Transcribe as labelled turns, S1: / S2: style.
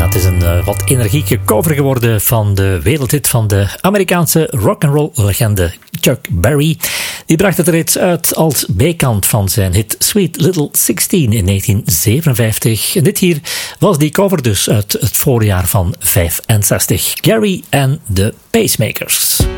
S1: het is een wat energieke cover geworden van de wereldhit van de Amerikaanse rock'n'roll legende Chuck Berry. Die bracht het reeds uit als B-kant van zijn hit Sweet Little 16 in 1957. En dit hier was die cover dus uit het voorjaar van 65. Gary and the Pacemakers.